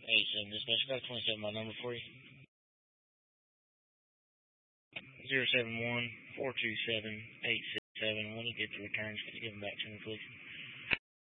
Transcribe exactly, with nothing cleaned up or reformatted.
eight seven. Dispatch, got a twenty-seven my number for you. Zero seven one four two seven eight six seven. When you get the returns, could you give them back to me, please?